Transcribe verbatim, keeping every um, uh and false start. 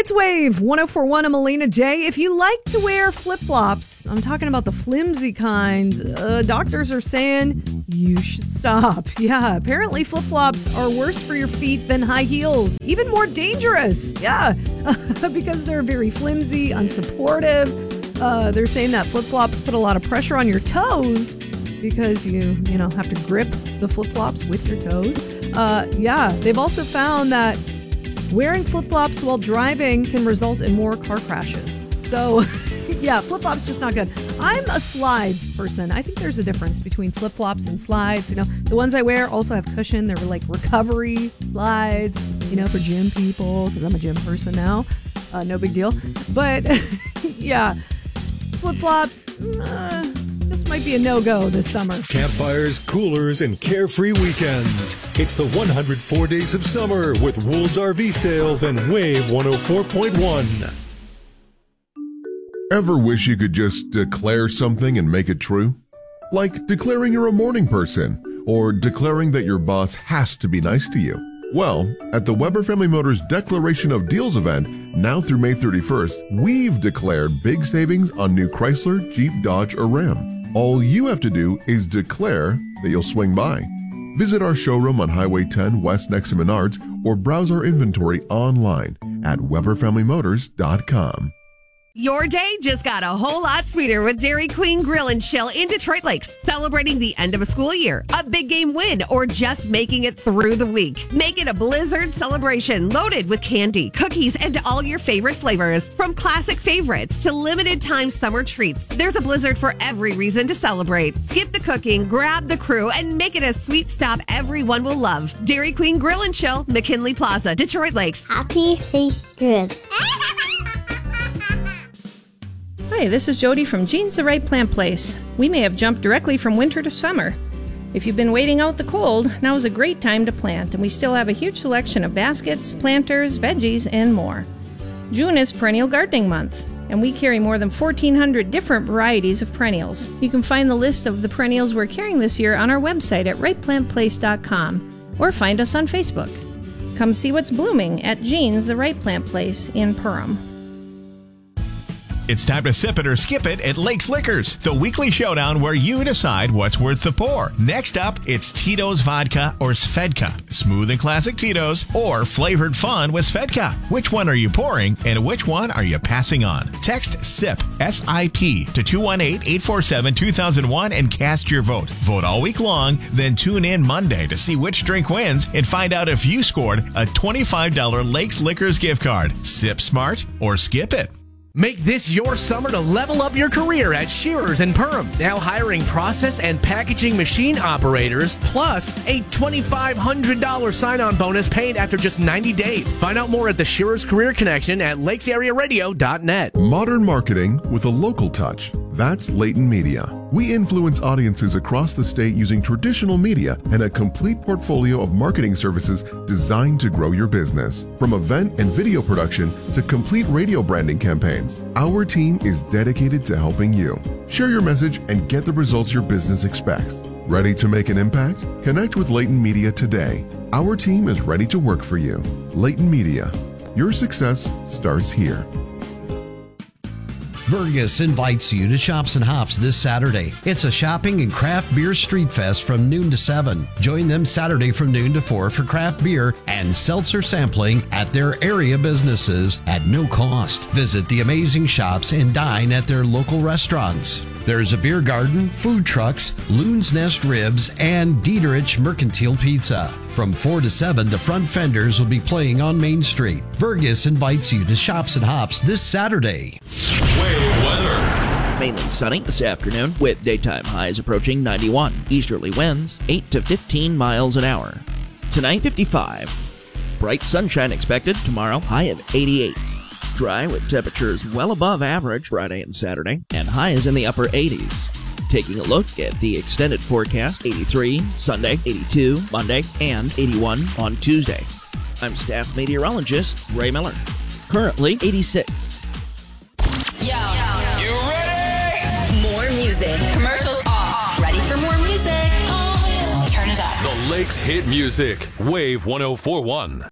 It's Wave one oh four point one. I'm Alina J. If you like to wear flip-flops, I'm talking about the flimsy kind, uh, doctors are saying you should stop. Yeah, apparently flip-flops are worse for your feet than high heels. Even more dangerous. Yeah, because they're very flimsy, unsupportive. Uh, they're saying that flip-flops put a lot of pressure on your toes because you, you know, have to grip the flip-flops with your toes. Uh, yeah, they've also found that wearing flip-flops while driving can result in more car crashes. So, yeah, flip-flops just not good. I'm a slides person. I think there's a difference between flip-flops and slides. You know, the ones I wear also have cushion. They're like recovery slides, you know, for gym people, because I'm a gym person now. Uh, no big deal. But, yeah, flip-flops, uh, this might be a no-go this summer. Campfires, coolers, and carefree weekends. It's the one hundred four days of summer with Wool's R V Sales and Wave one oh four point one. Ever wish you could just declare something and make it true? Like declaring you're a morning person, or declaring that your boss has to be nice to you. Well, at the Weber Family Motors Declaration of Deals event, now through May thirty-first, we've declared big savings on new Chrysler, Jeep, Dodge, or Ram. All you have to do is declare that you'll swing by. Visit our showroom on Highway ten West next to Menards, or browse our inventory online at Weber Family Motors dot com. Your day just got a whole lot sweeter with Dairy Queen Grill and Chill in Detroit Lakes, celebrating the end of a school year, a big game win, or just making it through the week. Make it a Blizzard celebration loaded with candy, cookies, and all your favorite flavors. From classic favorites to limited time summer treats, there's a Blizzard for every reason to celebrate. Skip the cooking, grab the crew, and make it a sweet stop everyone will love. Dairy Queen Grill and Chill, McKinley Plaza, Detroit Lakes. Happy tastes good. Hi, this is Jody from Jeans the Right Plant Place. We may have jumped directly from winter to summer. If you've been waiting out the cold, now is a great time to plant, and we still have a huge selection of baskets, planters, veggies, and more. June is Perennial Gardening Month, and we carry more than fourteen hundred different varieties of perennials. You can find the list of the perennials we're carrying this year on our website at right plant place dot com, or find us on Facebook. Come see what's blooming at Jeans the Right Plant Place in Perham. It's time to sip it or skip it at Lakes Liquors, the weekly showdown where you decide what's worth the pour. Next up, it's Tito's Vodka or Svedka, smooth and classic Tito's, or flavored fun with Svedka. Which one are you pouring, and which one are you passing on? Text SIP, S I P, to two one eight, eight four seven, two thousand one and cast your vote. Vote all week long, then tune in Monday to see which drink wins and find out if you scored a twenty-five dollars Lakes Liquors gift card. Sip smart or skip it. Make this your summer to level up your career at Shearers in Perham. Now hiring process and packaging machine operators, plus a twenty-five hundred dollars sign-on bonus paid after just ninety days. Find out more at the Shearers Career Connection at lakes area radio dot net. Modern marketing with a local touch. That's Layton Media. We influence audiences across the state using traditional media and a complete portfolio of marketing services designed to grow your business. From event and video production to complete radio branding campaigns, our team is dedicated to helping you. Share your message and get the results your business expects. Ready to make an impact? Connect with Layton Media today. Our team is ready to work for you. Layton Media. Your success starts here. Vergus invites you to Shops and Hops this Saturday. It's a shopping and craft beer street fest from noon to seven. Join them Saturday from noon to four for craft beer and seltzer sampling at their area businesses at no cost. Visit the amazing shops and dine at their local restaurants. There's a beer garden, food trucks, Loon's Nest Ribs, and Dieterich Mercantile Pizza. From four to seven, the Front Fenders will be playing on Main Street. Vergus invites you to Shops and Hops this Saturday. Wave weather. Mainly sunny this afternoon with daytime highs approaching ninety-one. Easterly winds eight to fifteen miles an hour. Tonight, fifty-five. Bright sunshine expected tomorrow, high of eighty-eight. Dry with temperatures well above average Friday and Saturday, and highs in the upper eighties. Taking a look at the extended forecast, eighty-three Sunday, eighty-two Monday, and eighty-one on Tuesday. I'm staff meteorologist Ray Miller. Currently eighty-six. Yo. You ready? More music. Commercials off. Ready for more music? Turn it up. The Lakes hit music. Wave one oh four point one.